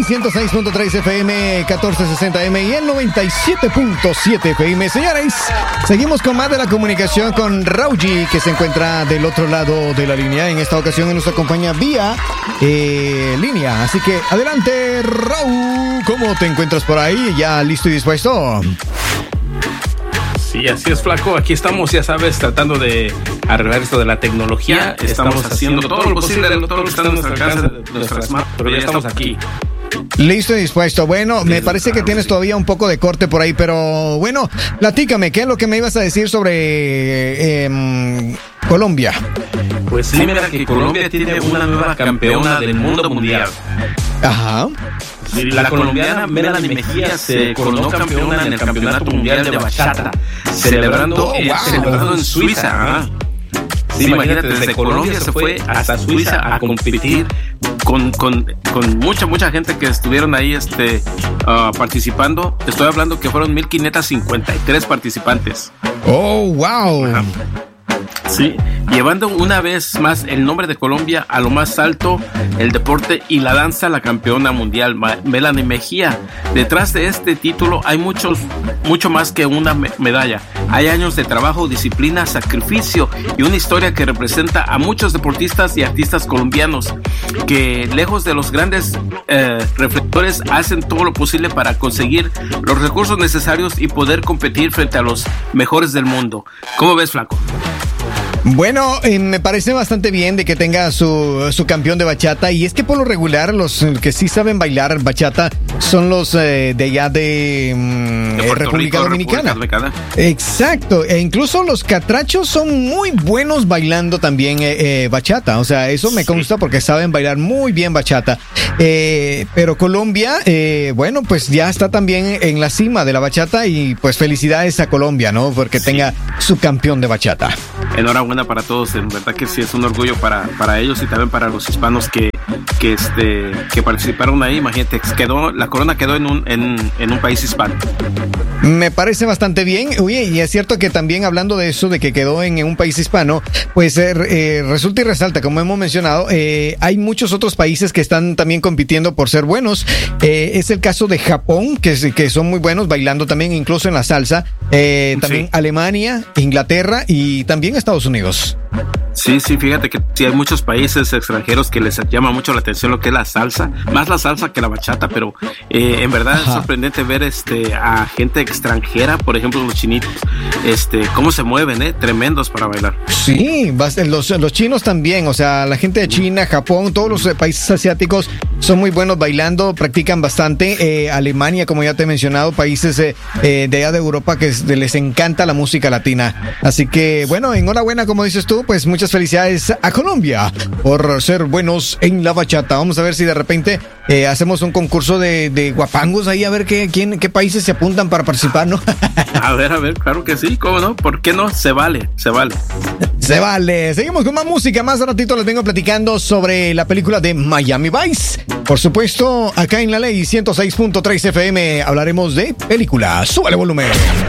106.3 FM, 1460 M y el 97.7 FM. Señores, seguimos con más de la comunicación con Rauji, que se encuentra del otro lado de la línea. En esta ocasión nos acompaña vía línea. Así que adelante, Raúl. ¿Cómo te encuentras por ahí? ¿Ya listo y dispuesto? Sí, así es, flaco. Aquí estamos, ya sabes, tratando de arreglar esto de la tecnología. Estamos haciendo todo lo posible, todo lo que está en nuestro alcance, nuestras manos, pero ya estamos aquí. Listo y dispuesto. Bueno, me parece que tienes todavía un poco de corte por ahí, pero bueno, platícame, ¿qué es lo que me ibas a decir sobre Colombia? Pues sí, mira que Colombia tiene una nueva campeona del mundo mundial. Ajá. Sí, la colombiana Melanie Mejía se coronó campeona en el Campeonato Mundial de Bachata, celebrando en Suiza. ¿Ah? Sí, imagínate, desde Colombia se fue hasta Suiza a competir con mucha gente que estuvieron ahí participando. Estoy hablando que fueron 1,553 participantes. ¡Oh, wow! Ajá. Sí, llevando una vez más el nombre de Colombia a lo más alto, el deporte y la danza, la campeona mundial Melanie Mejía. Detrás de este título hay mucho más que una medalla. Hay años de trabajo, disciplina, sacrificio y una historia que representa a muchos deportistas y artistas colombianos que, lejos de los grandes reflectores, hacen todo lo posible para conseguir los recursos necesarios y poder competir frente a los mejores del mundo. ¿Cómo ves, flaco? Bueno, me parece bastante bien de que tenga su campeón de bachata, y es que por lo regular los que sí saben bailar bachata son los de allá de República Dominicana. Exacto, e incluso los catrachos son muy buenos bailando también bachata, o sea, eso me consta porque saben bailar muy bien bachata, pero Colombia, bueno, pues ya está también en la cima de la bachata, y pues felicidades a Colombia, ¿no? Porque tenga su campeón de bachata. Enhorabuena para todos, en verdad que sí es un orgullo para ellos y también para los hispanos que participaron ahí. Imagínate, la corona quedó en un país hispano. Me parece bastante bien. Oye, y es cierto que también, hablando de eso, de que quedó en un país hispano, pues resulta y resalta, como hemos mencionado, hay muchos otros países que están también compitiendo por ser buenos. Es el caso de Japón, que son muy buenos bailando también, incluso en la salsa. También sí. Alemania, Inglaterra y también Estados Unidos. Sí, fíjate que sí hay muchos países extranjeros que les llama mucho la atención lo que es la salsa, más la salsa que la bachata, pero en verdad es sorprendente ver a gente extranjera, por ejemplo los chinitos, cómo se mueven, tremendos para bailar. Sí, los chinos también, o sea, la gente de China, Japón, todos los países asiáticos son muy buenos bailando, practican bastante. Alemania, como ya te he mencionado, países de allá de Europa que les encanta la música latina. Así que, bueno, enhorabuena, como dices tú, pues muchas felicidades a Colombia por ser buenos en la bachata. Vamos a ver si de repente hacemos un concurso de guapangos ahí, a ver qué países se apuntan para participar, ¿no? A ver, claro que sí, ¿cómo no? ¿Por qué no? Se vale. Se vale. Seguimos con más música. Más ratito les vengo platicando sobre la película de Miami Vice. Por supuesto, acá en La Ley 106.3 FM hablaremos de películas. Súbale volumen.